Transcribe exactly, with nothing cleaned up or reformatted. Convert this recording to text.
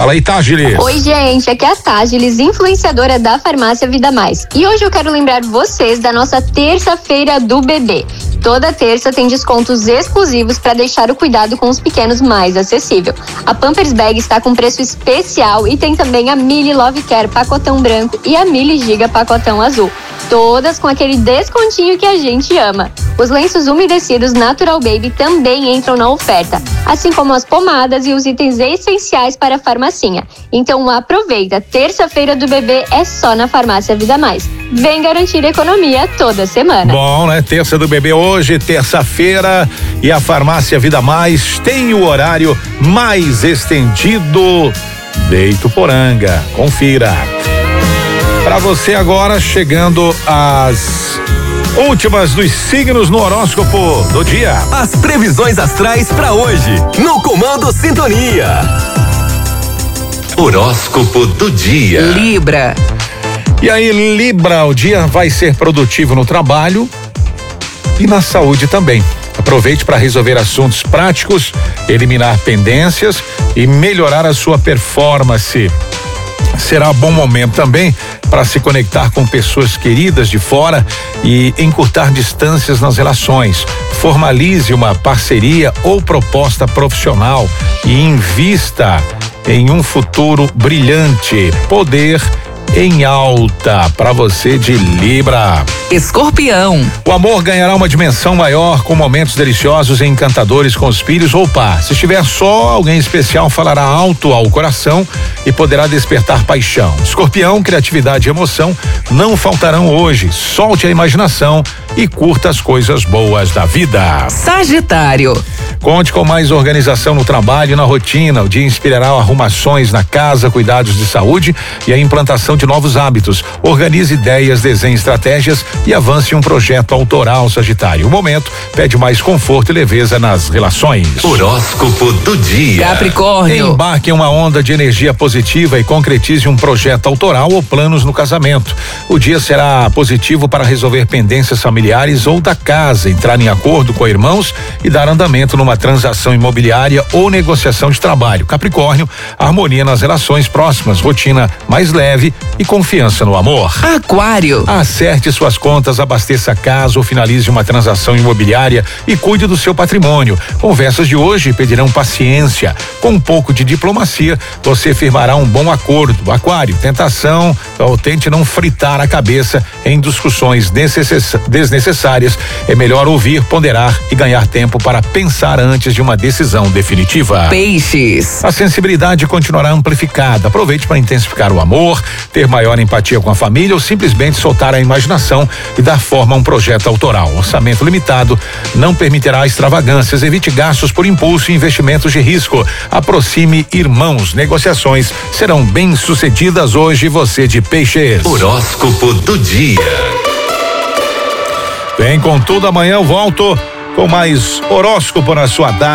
Fala aí, Tágilis. Oi, gente, aqui é a Tágilis, influenciadora da Farmácia Vida Mais. E hoje eu quero lembrar vocês da nossa terça-feira do bebê. Toda terça tem descontos exclusivos para deixar o cuidado com os pequenos mais acessível. A Pampers Bag está com preço especial e tem também a Mili Love Care pacotão branco e a Mili Giga pacotão azul. Todas com aquele descontinho que a gente ama. Os lenços umedecidos Natural Baby também entram na oferta, assim como as pomadas e os itens essenciais para a farmacinha. Então aproveita, terça-feira do bebê é só na Farmácia Vida Mais. Vem garantir economia toda semana. Bom, né? Terça do bebê hoje, terça-feira, e a Farmácia Vida Mais tem o horário mais estendido de Ituporanga. Confira. Para você agora, chegando às últimas dos signos no horóscopo do dia. As previsões astrais para hoje, no Comando Sintonia. Horóscopo do dia. Libra. E aí, Libra, o dia vai ser produtivo no trabalho e na saúde também. Aproveite para resolver assuntos práticos, eliminar pendências e melhorar a sua performance. Será bom momento também para se conectar com pessoas queridas de fora e encurtar distâncias nas relações. Formalize uma parceria ou proposta profissional e invista em um futuro brilhante. Poder em alta para você de Libra. Escorpião. O amor ganhará uma dimensão maior com momentos deliciosos e encantadores com os filhos ou par. Se estiver só, alguém especial falará alto ao coração e poderá despertar paixão. Escorpião, criatividade e emoção não faltarão hoje. Solte a imaginação e curta as coisas boas da vida. Sagitário. Conte com mais organização no trabalho e na rotina. O dia inspirará arrumações na casa, cuidados de saúde e a implantação de novos hábitos. Organize ideias, desenhe estratégias e avance um projeto autoral, Sagitário. O momento pede mais conforto e leveza nas relações. Horóscopo do dia. Capricórnio. Embarque em uma onda de energia positiva e concretize um projeto autoral ou planos no casamento. O dia será positivo para resolver pendências familiares ou da casa, entrar em acordo com irmãos e dar andamento numa transação imobiliária ou negociação de trabalho. Capricórnio, harmonia nas relações próximas, rotina mais leve e confiança no amor. Aquário. Acerte suas contas, abasteça a casa ou finalize uma transação imobiliária e cuide do seu patrimônio. Conversas de hoje pedirão paciência. Com um pouco de diplomacia, você firmará um bom acordo. Aquário, tentação, ou tente não fritar a cabeça em discussões desnecessárias. É melhor ouvir, ponderar e ganhar tempo para pensar antes de uma decisão definitiva. Peixes. A sensibilidade continuará amplificada. Aproveite para intensificar o amor, ter maior empatia com a família ou simplesmente soltar a imaginação e dar forma a um projeto autoral. Orçamento limitado não permitirá extravagâncias. Evite gastos por impulso e investimentos de risco. Aproxime irmãos. Negociações serão bem-sucedidas hoje, você de Peixes. Horóscopo do dia. Vem com tudo, amanhã eu volto com mais horóscopo na sua data.